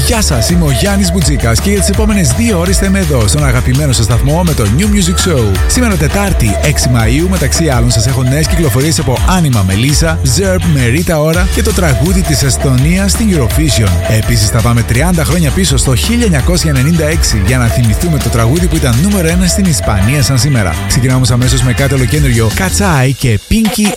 Γεια σας, είμαι ο Γιάννης Μπουτζίκας και για τις επόμενες 2 ώρες θα είμαι εδώ στον αγαπημένο σας σταθμό με το New Music Show. Σήμερα Τετάρτη 6 Μαΐου, μεταξύ άλλων σας έχω νέες κυκλοφορίες από Άνιμα Μελίσσα, Zerb με Ρίτα Ωρα και το τραγούδι της Εστονίας στην Eurovision. Επίσης θα πάμε 30 χρόνια πίσω στο 1996 για να θυμηθούμε το τραγούδι που ήταν νούμερο 1 στην Ισπανία σαν σήμερα. Ξεκινάμε όμως αμέσως με κάτι ολοκέντριο, Κατσάι και Pinky